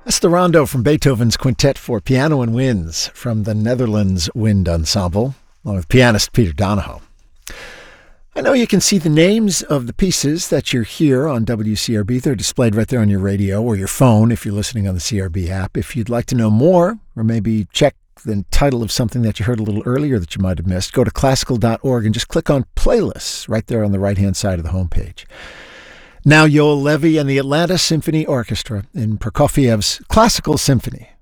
That's the rondo from Beethoven's Quintet for Piano and Winds from the Netherlands Wind Ensemble, along with pianist Peter Donahoe. I know you can see the names of the pieces that you hear on WCRB. They're displayed right there on your radio or your phone if you're listening on the CRB app. If you'd like to know more or maybe check the title of something that you heard a little earlier that you might have missed, go to classical.org and just click on playlists right there on the right-hand side of the homepage. Now Yoel Levy and the Atlanta Symphony Orchestra in Prokofiev's Classical Symphony.